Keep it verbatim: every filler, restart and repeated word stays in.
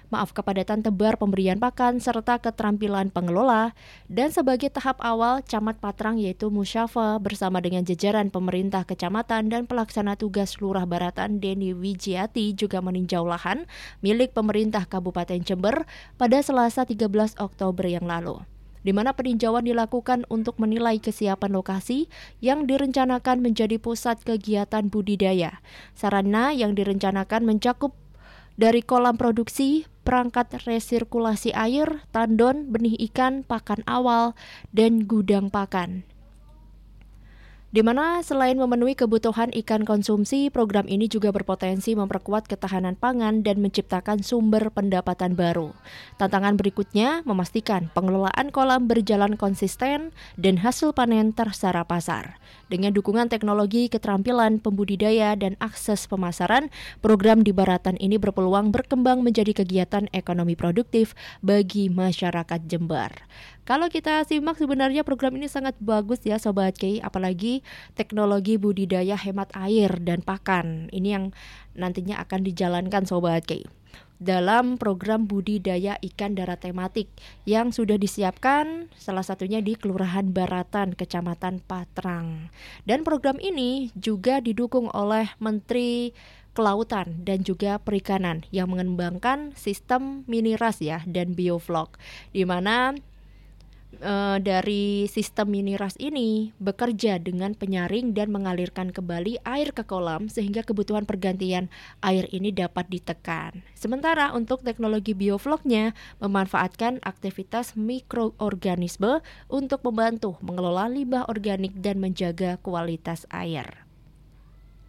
maaf kepadatan tebar pemberian pakan serta keterampilan pengelola. Dan sebagai tahap awal, Camat Patrang yaitu Musyafa bersama dengan jajaran pemerintah kecamatan dan pelaksana tugas Lurah Baratan Deni Wijiati juga meninjau lahan milik pemerintah Kabupaten Jember pada Selasa tiga belas Oktober yang lalu, di mana peninjauan dilakukan untuk menilai kesiapan lokasi yang direncanakan menjadi pusat kegiatan budidaya. Sarana yang direncanakan mencakup dari kolam produksi, perangkat resirkulasi air, tandon, benih ikan, pakan awal, dan gudang pakan. Di mana selain memenuhi kebutuhan ikan konsumsi, program ini juga berpotensi memperkuat ketahanan pangan dan menciptakan sumber pendapatan baru. Tantangan berikutnya memastikan pengelolaan kolam berjalan konsisten dan hasil panen tersara pasar. Dengan dukungan teknologi, keterampilan pembudidaya, dan akses pemasaran, program di Baratan ini berpeluang berkembang menjadi kegiatan ekonomi produktif bagi masyarakat Jember. Kalau kita simak sebenarnya program ini sangat bagus ya Sobat Kei, apalagi teknologi budidaya hemat air dan pakan. Ini yang nantinya akan dijalankan Sobat Kei dalam program budidaya ikan darat tematik yang sudah disiapkan salah satunya di Kelurahan Baratan, Kecamatan Patrang. Dan program ini juga didukung oleh Menteri Kelautan dan juga Perikanan yang mengembangkan sistem mini ras ya dan bioflok, di mana Uh, dari sistem mini ras ini bekerja dengan penyaring dan mengalirkan kembali air ke kolam sehingga kebutuhan pergantian air ini dapat ditekan. Sementara untuk teknologi biofloknya memanfaatkan aktivitas mikroorganisme untuk membantu mengelola limbah organik dan menjaga kualitas air.